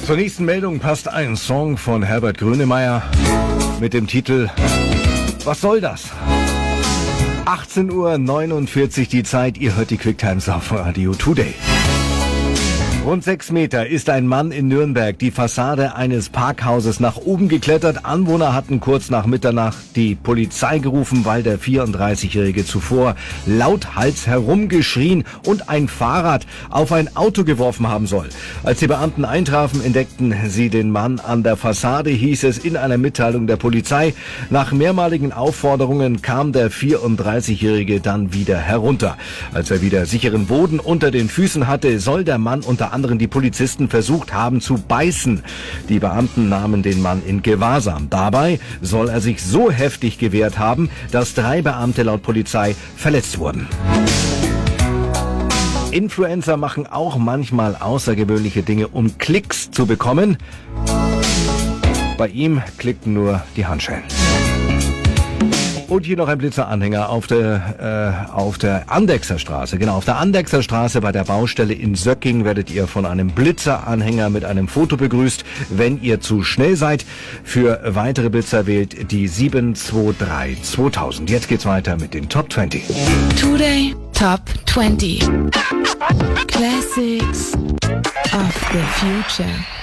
Zur nächsten Meldung passt ein Song von Herbert Grönemeyer mit dem Titel Was soll das? 18:49 Uhr die Zeit, ihr hört die Quicktimes auf Radio Today. Rund 6 Meter ist ein Mann in Nürnberg die Fassade eines Parkhauses nach oben geklettert. Anwohner hatten kurz nach Mitternacht die Polizei gerufen, weil der 34-Jährige zuvor lauthals herumgeschrien und ein Fahrrad auf ein Auto geworfen haben soll. Als die Beamten eintrafen, entdeckten sie den Mann an der Fassade, hieß es in einer Mitteilung der Polizei. Nach mehrmaligen Aufforderungen kam der 34-Jährige dann wieder herunter. Als er wieder sicheren Boden unter den Füßen hatte, soll der Mann unter anderem die Polizisten versucht haben zu beißen. Die Beamten nahmen den Mann in Gewahrsam. Dabei soll er sich so heftig gewehrt haben, dass 3 Beamte laut Polizei verletzt wurden. Influencer machen auch manchmal außergewöhnliche Dinge, um Klicks zu bekommen. Bei ihm klickten nur die Handschellen. Und hier noch ein Blitzeranhänger auf der Andechser Straße. Genau, auf der Andechser Straße bei der Baustelle in Söcking werdet ihr von einem Blitzeranhänger mit einem Foto begrüßt, wenn ihr zu schnell seid. Für weitere Blitzer wählt die 723 2000. Jetzt geht's weiter mit den Top 20. Today Top 20. Classics of the Future.